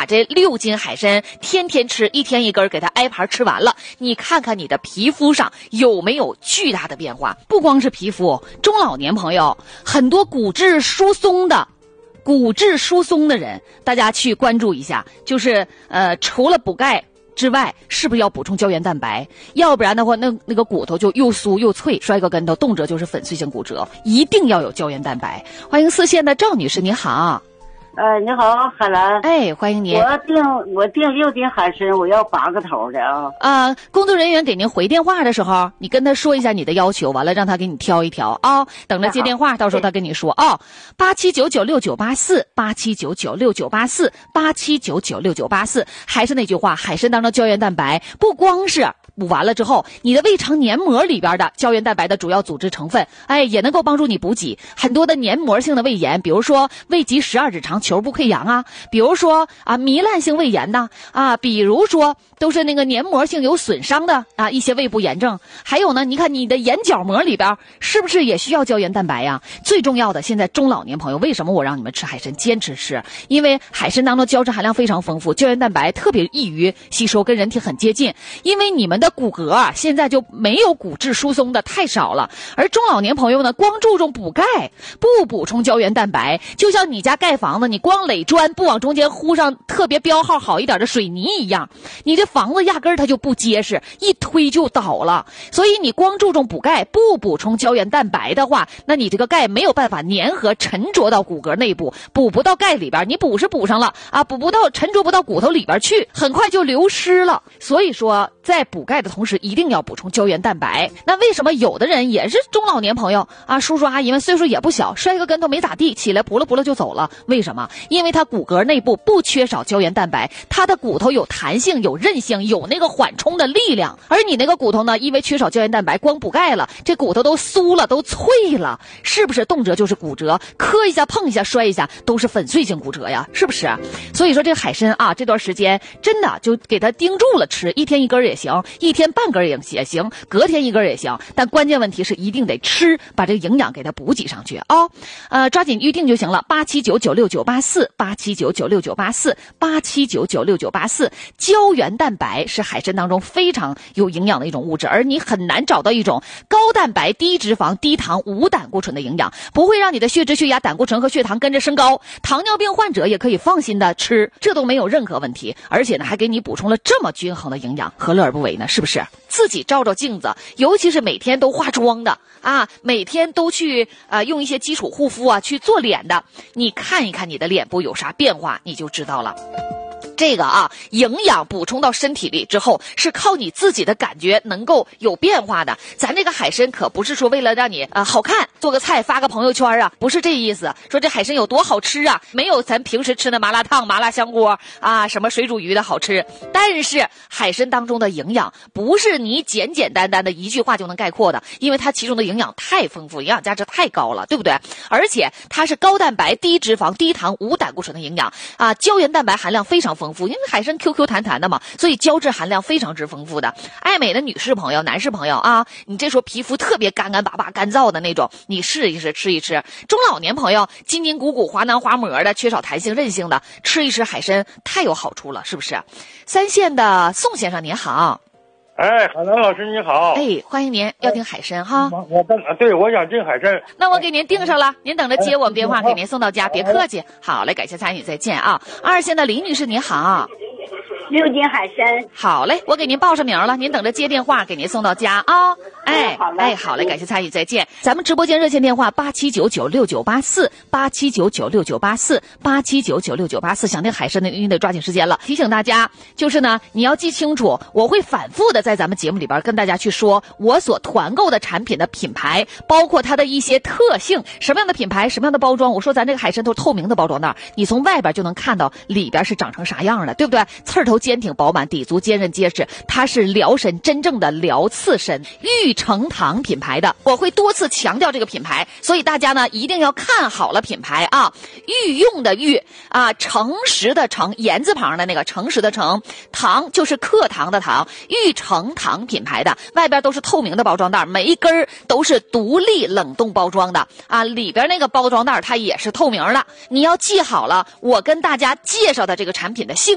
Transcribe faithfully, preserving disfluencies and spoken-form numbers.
这六斤海参天天吃，一天一根，给它挨盘吃完了，你看看你的皮肤上有没有巨大的变化？不光是皮肤，中老年朋友很多骨质疏松的骨质疏松的人，大家去关注一下，就是呃除了补钙之外，是不是要补充胶原蛋白？要不然的话，那那个骨头就又酥又脆，摔个跟头，动辄就是粉碎性骨折。一定要有胶原蛋白。欢迎四线的赵女士，你好。 呃，你好，海兰。 哎，欢迎您。 我订我订六斤海参，我要八个头的啊。 啊，工作人员给您回电话的时候，你跟他说一下你的要求，完了让他给你挑一挑啊。等着接电话，到时候他跟你说啊。八七九九六九八四，八七九九六九八四，八七九九六九八四。还是那句话，海参当中胶原蛋白不光是补完了之后，你的胃肠黏膜里边的胶原蛋白的主要组织成分，哎，也能够帮助你补给很多的黏膜性的胃炎，比如说胃疾十二指肠球部溃疡啊，比如说啊糜烂性胃炎呐，啊，比如说都是那个黏膜性有损伤的啊一些胃部炎症。还有呢，你看你的眼角膜里边是不是也需要胶原蛋白呀？最重要的，现在中老年朋友，为什么我让你们吃海参，坚持吃？因为海参当中胶质含量非常丰富，胶原蛋白特别易于吸收，跟人体很接近。因为你们的骨骼啊，现在就没有骨质疏松的太少了，而中老年朋友呢，光注重补钙，不补充胶原蛋白，就像你家盖房子，你光垒砖，不往中间糊上特别标号好一点的水泥一样，你这房子压根儿它就不结实，一推就倒了。所以你光注重补钙，不补充胶原蛋白的话，那你这个钙没有办法粘合沉着到骨骼内部，补不到钙里边，你补是补上了啊，补不到沉着不到骨头里边去，很快就流失了。所以说在补钙的同时一定要补充胶原蛋白。那为什么有的人也是中老年朋友啊，叔叔阿姨们岁数也不小，摔个跟头没咋地，起来扑了扑了就走了？为什么？因为他骨骼内部不缺少胶原蛋白，他的骨头有弹性有韧性，有那个缓冲的力量。而你那个骨头呢，因为缺少胶原蛋白，光补钙了，这骨头都酥了都脆了，是不是动辄就是骨折，磕一下碰一下摔一下都是粉碎性骨折呀，是不是？所以说这个海参啊，这段时间真的就给它盯住了吃，一天一根也行，一天半根也也行，隔天一根也行，但关键问题是一定得吃，把这个营养给它补给上去啊、哦！呃，抓紧预定就行了，八七九九六九八四，八七九九六九八四，八七九九六九八四。胶原蛋白是海参当中非常有营养的一种物质，而你很难找到一种高蛋白、低脂肪、低糖、无胆固醇的营养，不会让你的血脂、血压、胆固醇和血糖跟着升高。糖尿病患者也可以放心的吃，这都没有任何问题，而且呢还给你补充了这么均衡的营养，何乐而不为呢？是不是？自己照照镜子，尤其是每天都化妆的啊，每天都去呃用一些基础护肤啊去做脸的，你看一看你的脸部有啥变化，你就知道了。这个啊，营养补充到身体里之后，是靠你自己的感觉能够有变化的。咱这个海参可不是说为了让你呃好看做个菜发个朋友圈啊，不是这意思。说这海参有多好吃啊，没有咱平时吃的麻辣烫、麻辣香锅啊，什么水煮鱼的好吃。但是海参当中的营养不是你简简单单的一句话就能概括的，因为它其中的营养太丰富，营养价值太高了，对不对？而且它是高蛋白、低脂肪、低糖、无胆固醇的营养啊，胶原蛋白含量非常丰富。因为海参 Q Q 弹弹的嘛，所以胶质含量非常之丰富的。爱美的女士朋友、男士朋友啊，你这时候皮肤特别干干巴巴、干燥的那种，你试一试，吃一吃。中老年朋友筋筋骨骨、滑囊滑膜的，缺少弹性韧性的，吃一吃海参太有好处了，是不是？三线的宋先生您好。 哎，海兰老师你好。 哎，欢迎您，要订海参哈。 我等，对，我想订海参。 那我给您订上了，您等着接我们电话，给您送到家，别客气。好嘞，感谢参与，再见啊。二线的李女士您好。 六斤海参。 好嘞，我给您报上名了，您等着接电话，给您送到家啊、哦。哎，好嘞，哎，好嘞，感谢参与，再见。咱们直播间热线电话八七九九六九八四，八七九九六九八四，八七九九六九八四。想订海参的，您得抓紧时间了。提醒大家，就是呢，你要记清楚，我会反复的在咱们节目里边跟大家去说我所团购的产品的品牌，包括它的一些特性，什么样的品牌，什么样的包装。我说咱这个海参都是透明的包装袋，你从外边就能看到里边是长成啥样的，对不对？刺头坚挺饱满，底足坚韧结实，它是辽参真正的辽刺参，玉成堂品牌的，我会多次强调这个品牌，所以大家呢一定要看好了品牌啊。御用的御啊，诚实的诚，言字旁的那个诚实的诚，堂就是课堂的堂，玉成堂品牌的，外边都是透明的包装袋，每一根都是独立冷冻包装的啊，里边那个包装袋它也是透明的。你要记好了我跟大家介绍的这个产品的性